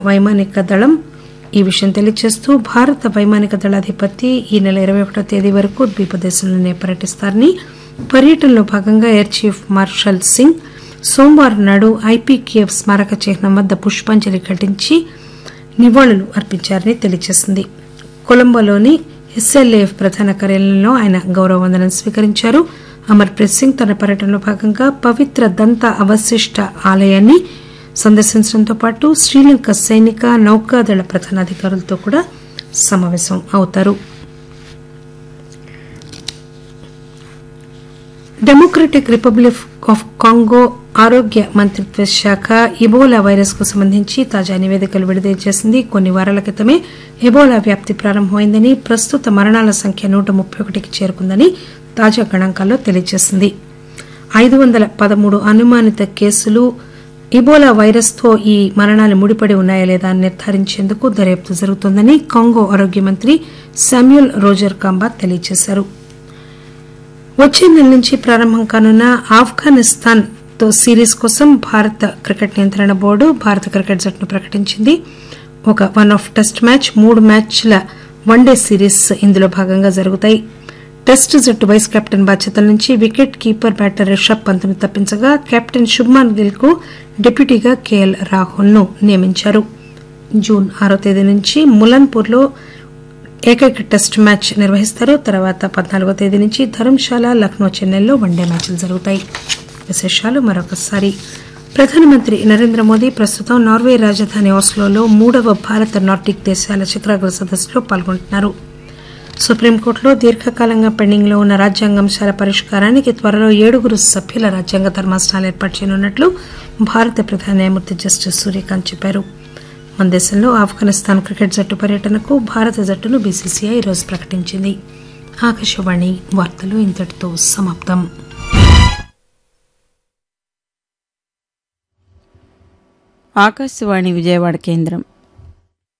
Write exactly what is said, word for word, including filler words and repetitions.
వైమానిక దళం ఈ విషయం తెలియజేస్తూ భారత వైమానిక దళాధిపతి ఈ నెల ఇరవై ఒకటో తేదీ వరకు ద్వీపదేశంలోనే పర్యటిస్తారని, పర్యటనలో భాగంగా ఎయిర్ చీఫ్ మార్షల్ సింగ్ సోమవారం నాడు ఐపీకేఎఫ్ స్మారక చిహ్నం వద్ద పుష్పాంజలి ఘటించి నివాళులు అర్పించారని తెలియజేసింది. కొలంబోలోని ఎస్ఎల్ఏఎఫ్ ప్రధాన కార్యాలయంలో ఆయన గౌరవ వందనం స్వీకరించారు. అమర్ప్రీత్ సింగ్ తన పర్యటనలో భాగంగా పవిత్ర దంత అవశిష్ట ఆలయాన్ని సందర్శించడంతో పాటు శ్రీలంక సైనిక నౌకాదళ ప్రధానాధికారులతో కూడా సమావేశం అవుతారు. డెమోక్రటిక్ రిపబ్లిక్ ఆఫ్ కాంగో ఆరోగ్య మంత్రిత్వ శాఖ ఇబోలా వైరస్ కు సంబంధించి తాజా నివేదికలు విడుదల చేసింది. కొన్ని వారాల క్రితమే ఎబోలా వ్యాప్తి ప్రారంభమైందని, ప్రస్తుత మరణాల సంఖ్య నూట ముప్పై ఒకటికి చేరుకుందని తాజా గణాంకాల్లో తెలియజేసింది. ఐదు వందల పదమూడు అనుమానిత కేసులు ఇబోలా వైరస్ తో ఈ మరణాలు ముడిపడి ఉన్నాయా లేదా అని నిర్ధారించేందుకు దర్యాప్తు జరుగుతోందని కాంగో ఆరోగ్య మంత్రి శామ్యూల్ రోజర్ కాంబా తెలియజేశారు. వచ్చే నెల నుంచి ప్రారంభం కానున్న ఆఫ్ఘనిస్తాన్ తో సిరీస్ కోసం భారత క్రికెట్ నియంత్రణ బోర్డు భారత క్రికెట్ జట్టును ప్రకటించింది. ఒక వన్ ఆఫ్ టెస్ట్ మ్యాచ్, మూడు మ్యాచ్ల వన్డే సిరీస్ ఇందులో భాగంగా జరుగుతాయి. టెస్ట్ జట్టు వైస్ కెప్టెన్ బాధ్యతల నుంచి wicket keeper batter Rishabh Pant ను తప్పించగా కెప్టెన్ శుభ్మన్ గిల్ కు డిప్యూటీగా కేఎల్ రాహుల్ ను నియమించారు. జూన్ ఆరో తేదీ నుంచి ములన్పూర్ లో ఏకైక టెస్ట్ మ్యాచ్ నిర్వహిస్తారు. తర్వాత పద్నాలుగో తేదీ నుంచి ధర్మశాల, లక్నో, చెన్నైలో వన్డే మ్యాచ్లు జరుగుతాయి. విశేషాలు మరొకసారి. ప్రధానమంత్రి నరేంద్ర మోదీ ప్రస్తుతం నార్వే రాజధాని ఆస్లోలో మూడవ భారత నార్డిక్ దేశాల శిఖరాగ్ర సదస్సులో పాల్గొంటున్నారు. సుప్రీంకోర్టులో దీర్ఘకాలంగా పెండింగ్ లో ఉన్న రాజ్యాంగాంశాల పరిష్కారానికి త్వరలో ఏడుగురు సభ్యుల రాజ్యాంగ ధర్మాసనాలు ఏర్పాటు చేయనున్నట్లు భారత ప్రధాన న్యాయమూర్తి జస్టిస్ సూర్యకాంత్ చెప్పారు. మన దేశంలో ఆఫ్ఘనిస్తాన్ క్రికెట్ జట్టు పర్యటనకు భారత జట్టును బీసీసీఐ ఈరోజు ప్రకటించింది. ఆకాశవాణి వార్తలు ఇంతటితో సమాప్తం. ఆకాశవాణి విజయవాడ కేంద్రం